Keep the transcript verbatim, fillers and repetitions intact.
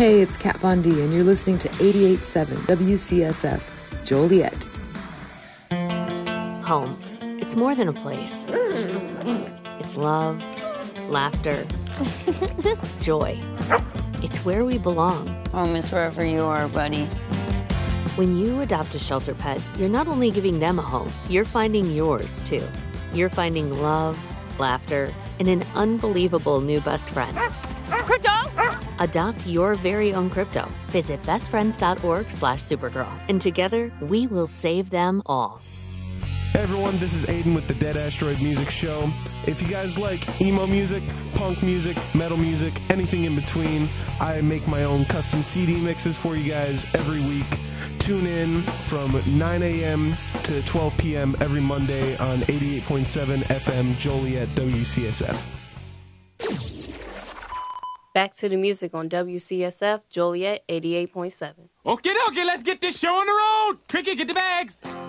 Hey, it's Kat Von D, and you're listening to eighty-eight point seven W C S F, Joliet. Home. It's more than a place. It's love, laughter, joy. It's where we belong. Home is wherever you are, buddy. When you adopt a shelter pet, you're not only giving them a home, you're finding yours, too. You're finding love, laughter, and an unbelievable new best friend. Crypto! Adopt your very own crypto. Visit bestfriends.org slash supergirl. And together, we will save them all. Hey everyone, this is Aiden with the Dead Asteroid Music Show. If you guys like emo music, punk music, metal music, anything in between, I make my own custom C D mixes for you guys every week. Tune in from nine a.m. to twelve p.m. every Monday on eighty-eight point seven F M Joliet W C S F. Back to the music on W C S F Joliet eighty-eight point seven. Okay, okay, let's get this show on the road. Cricket, get the bags.